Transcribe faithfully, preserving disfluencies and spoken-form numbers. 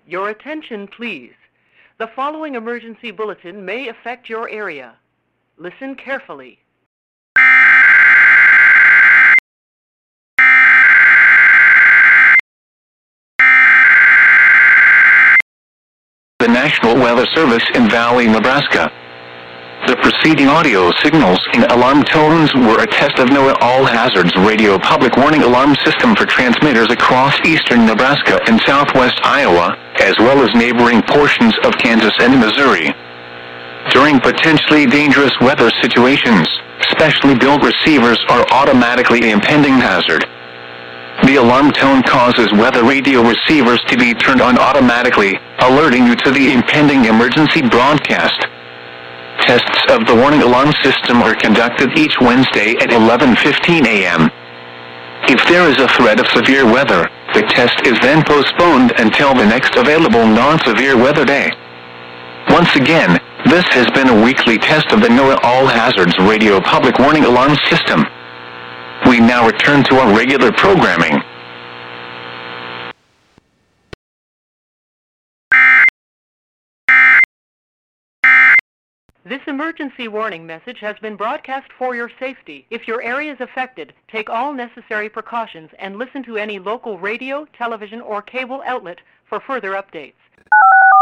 Your attention, please. The following emergency bulletin may affect your area. Listen carefully. The National Weather Service in Valley, Nebraska. The preceding audio signals and alarm tones were a test of NOAA All Hazards Radio Public Warning Alarm System for transmitters across eastern Nebraska and southwest Iowa, as well as neighboring portions of Kansas and Missouri. During potentially dangerous weather situations, specially built receivers are automatically an impending hazard. The alarm tone causes weather radio receivers to be turned on automatically, alerting you to the impending emergency broadcast. Tests of the warning alarm system are conducted each Wednesday at eleven fifteen a m If there is a threat of severe weather, the test is then postponed until the next available non-severe weather day. Once again, this has been a weekly test of the NOAA All Hazards Radio Public Warning Alarm System. We now return to our regular programming. This emergency warning message has been broadcast for your safety. If your area is affected, take all necessary precautions and listen to any local radio, television, or cable outlet for further updates.